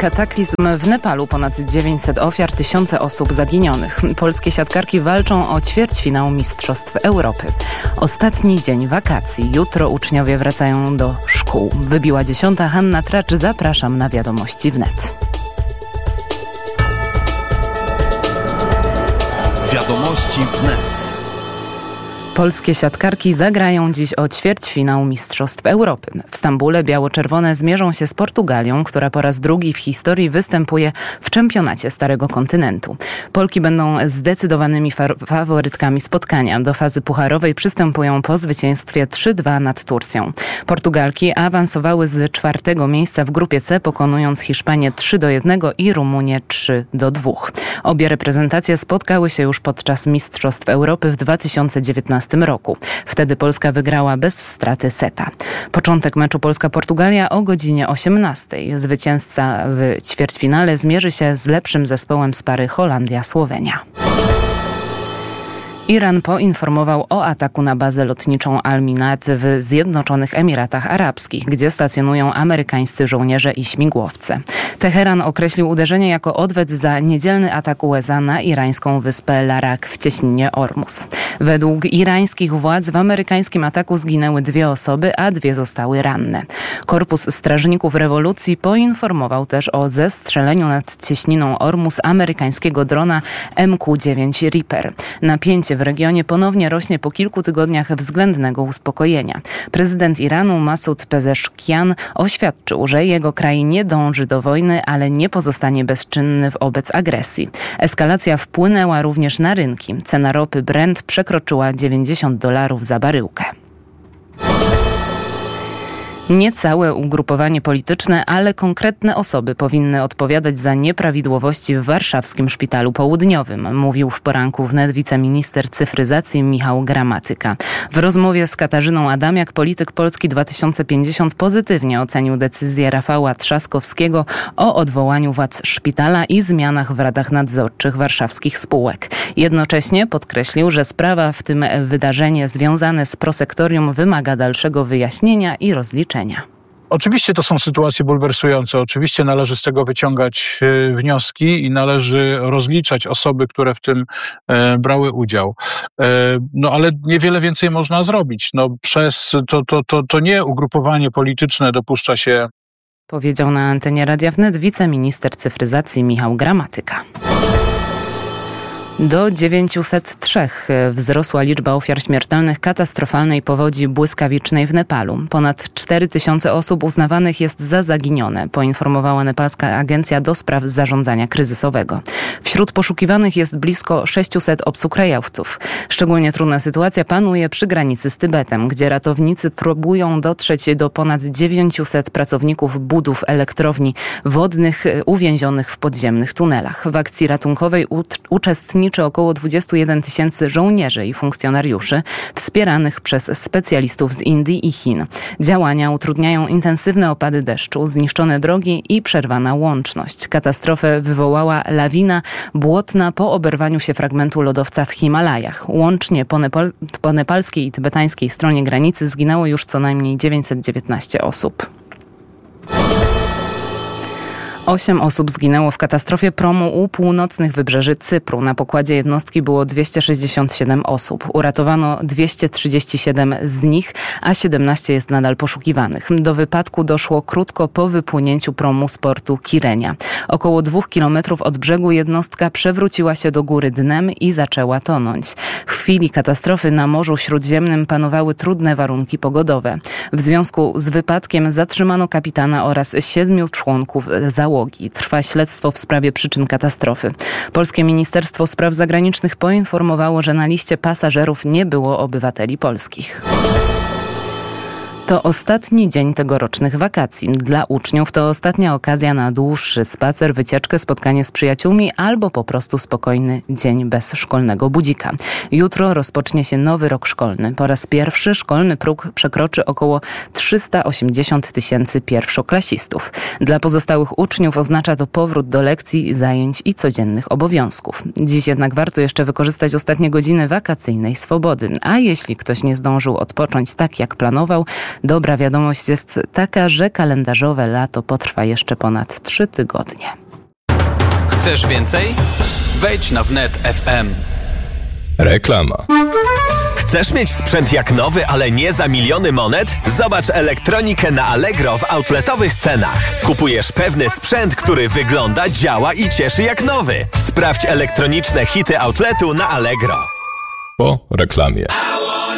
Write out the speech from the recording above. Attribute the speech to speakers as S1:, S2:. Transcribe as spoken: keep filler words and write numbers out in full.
S1: Kataklizm w Nepalu, ponad dziewięćset ofiar, tysiące osób zaginionych. Polskie siatkarki walczą o ćwierćfinał Mistrzostw Europy. Ostatni dzień wakacji. Jutro uczniowie wracają do szkół. Wybiła dziesiąta. Hanna Tracz, zapraszam na Wiadomości wnet.
S2: Wiadomości wnet.
S1: Polskie siatkarki zagrają dziś o ćwierćfinał Mistrzostw Europy. W Stambule biało-czerwone zmierzą się z Portugalią, która po raz drugi w historii występuje w czempionacie Starego Kontynentu. Polki będą zdecydowanymi fa- faworytkami spotkania. Do fazy pucharowej przystępują po zwycięstwie trzy dwa nad Turcją. Portugalki awansowały z czwartego miejsca w grupie C, pokonując Hiszpanię trzy do jednego i Rumunię trzy do dwóch. Obie reprezentacje spotkały się już podczas Mistrzostw Europy w dwa tysiące dziewiętnastym roku. Wtedy Polska wygrała bez straty seta. Początek meczu Polska-Portugalia o godzinie osiemnastej. Zwycięzca w ćwierćfinale zmierzy się z lepszym zespołem z pary Holandia-Słowenia. Iran poinformował o ataku na bazę lotniczą Al-Minat w Zjednoczonych Emiratach Arabskich, gdzie stacjonują amerykańscy żołnierze i śmigłowce. Teheran określił uderzenie jako odwet za niedzielny atak U S A na irańską wyspę Larak w cieśninie Ormus. Według irańskich władz w amerykańskim ataku zginęły dwie osoby, a dwie zostały ranne. Korpus Strażników Rewolucji poinformował też o zestrzeleniu nad cieśniną Ormus amerykańskiego drona M Q dziewięć Reaper. Napięcie w regionie ponownie rośnie po kilku tygodniach względnego uspokojenia. Prezydent Iranu Masud Pezeshkian oświadczył, że jego kraj nie dąży do wojny, ale nie pozostanie bezczynny wobec agresji. Eskalacja wpłynęła również na rynki. Cena ropy Brent przekroczyła dziewięćdziesiąt dolarów za baryłkę. Nie całe ugrupowanie polityczne, ale konkretne osoby powinny odpowiadać za nieprawidłowości w warszawskim Szpitalu Południowym, mówił w poranku wnet wiceminister cyfryzacji Michał Gramatyka. W rozmowie z Katarzyną Adamiak polityk Polski dwa tysiące pięćdziesiąt pozytywnie ocenił decyzję Rafała Trzaskowskiego o odwołaniu władz szpitala i zmianach w radach nadzorczych warszawskich spółek. Jednocześnie podkreślił, że sprawa, w tym wydarzenie związane z prosektorium, wymaga dalszego wyjaśnienia i rozliczenia.
S3: Oczywiście to są sytuacje bulwersujące. Oczywiście należy z tego wyciągać e, wnioski i należy rozliczać osoby, które w tym e, brały udział. E, no ale niewiele więcej można zrobić. No, przez to, to, to, to nie ugrupowanie polityczne dopuszcza się.
S1: Powiedział na antenie Radia Wnet wiceminister cyfryzacji Michał Gramatyka. Do dziewięćset trzy wzrosła liczba ofiar śmiertelnych katastrofalnej powodzi błyskawicznej w Nepalu. Ponad cztery tysiące osób uznawanych jest za zaginione, poinformowała nepalska agencja do spraw zarządzania kryzysowego. Wśród poszukiwanych jest blisko sześciuset obcokrajowców. Szczególnie trudna sytuacja panuje przy granicy z Tybetem, gdzie ratownicy próbują dotrzeć do ponad dziewięciuset pracowników budów elektrowni wodnych uwięzionych w podziemnych tunelach. W akcji ratunkowej uczestniczy około dwadzieścia jeden tysięcy żołnierzy i funkcjonariuszy wspieranych przez specjalistów z Indii i Chin. Działania utrudniają intensywne opady deszczu, zniszczone drogi i przerwana łączność. Katastrofę wywołała lawina błotna po oberwaniu się fragmentu lodowca w Himalajach. Łącznie po, nepal- po nepalskiej i tybetańskiej stronie granicy zginęło już co najmniej dziewięćset dziewiętnaście osób. Osiem osób zginęło w katastrofie promu u północnych wybrzeży Cypru. Na pokładzie jednostki było dwieście sześćdziesiąt siedem osób. Uratowano dwieście trzydzieści siedem z nich, a siedemnaście jest nadal poszukiwanych. Do wypadku doszło krótko po wypłynięciu promu z portu Kirenia. Około dwóch kilometrów od brzegu jednostka przewróciła się do góry dnem i zaczęła tonąć. W chwili katastrofy na Morzu Śródziemnym panowały trudne warunki pogodowe. W związku z wypadkiem zatrzymano kapitana oraz siedmiu członków załogi. Trwa śledztwo w sprawie przyczyn katastrofy. Polskie Ministerstwo Spraw Zagranicznych poinformowało, że na liście pasażerów nie było obywateli polskich. To ostatni dzień tegorocznych wakacji. Dla uczniów to ostatnia okazja na dłuższy spacer, wycieczkę, spotkanie z przyjaciółmi albo po prostu spokojny dzień bez szkolnego budzika. Jutro rozpocznie się nowy rok szkolny. Po raz pierwszy szkolny próg przekroczy około trzysta osiemdziesiąt tysięcy pierwszoklasistów. Dla pozostałych uczniów oznacza to powrót do lekcji, zajęć i codziennych obowiązków. Dziś jednak warto jeszcze wykorzystać ostatnie godziny wakacyjnej swobody. A jeśli ktoś nie zdążył odpocząć tak jak planował, Dobra wiadomość jest taka, że kalendarzowe lato potrwa jeszcze ponad trzy tygodnie.
S2: Chcesz więcej? Wejdź na wnet kropka ef em.
S4: Reklama.
S5: Chcesz mieć sprzęt jak nowy, ale nie za miliony monet? Zobacz elektronikę na Allegro w outletowych cenach. Kupujesz pewny sprzęt, który wygląda, działa i cieszy jak nowy. Sprawdź elektroniczne hity outletu na Allegro.
S4: Po reklamie.